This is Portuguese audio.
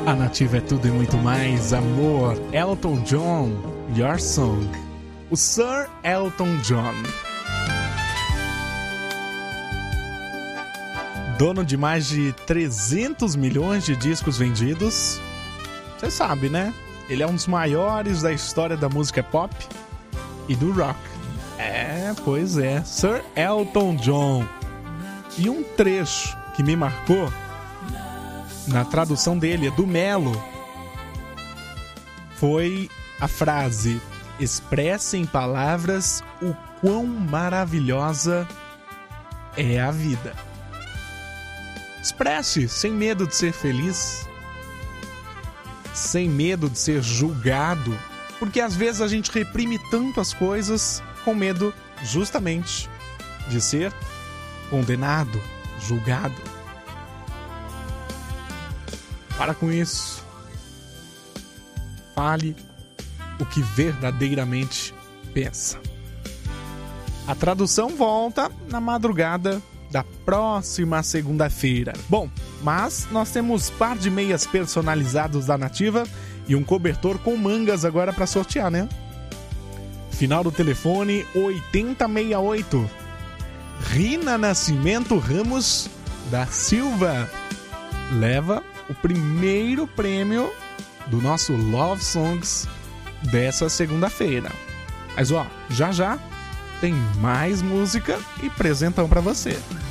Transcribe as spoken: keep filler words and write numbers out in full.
A Nativa é tudo e muito mais. Amor, Elton John, Your Song. O Sir Elton John, dono de mais de trezentos milhões de discos vendidos. Você sabe, né? Ele é um dos maiores da história da música pop e do rock. É, pois é, Sir Elton John. E um trecho que me marcou, na tradução dele, do Melo, foi a frase: expressa em palavras o quão maravilhosa é a vida. Expresse sem medo de ser feliz, sem medo de ser julgado, porque às vezes a gente reprime tanto as coisas com medo justamente de ser condenado, julgado. Para com isso. Fale o que verdadeiramente pensa. A tradução volta na madrugada da próxima segunda-feira. Bom, mas nós temos par de meias personalizados da Nativa e um cobertor com mangas agora para sortear, né? Final do telefone oitenta sessenta e oito. Rina Nascimento Ramos da Silva leva o primeiro prêmio do nosso Love Songs dessa segunda-feira. Mas ó, já já tem mais música e presentão pra você.